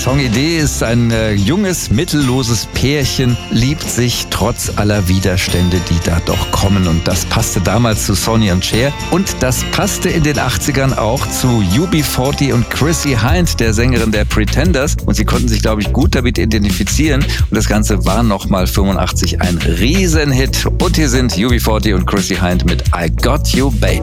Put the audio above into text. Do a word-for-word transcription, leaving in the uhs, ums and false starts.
Songidee ist ein äh, junges, mittelloses Pärchen, liebt sich trotz aller Widerstände, die da doch kommen. Und das passte damals zu Sonny und Cher. Und das passte in den achtzigern auch zu U B vierzig und Chrissie Hynde, der Sängerin der Pretenders. Und sie konnten sich, glaube ich, gut damit identifizieren. Und das Ganze war nochmal fünfundachtzig ein Riesenhit. Und hier sind U B vierzig und Chrissie Hynde mit I Got You, Babe.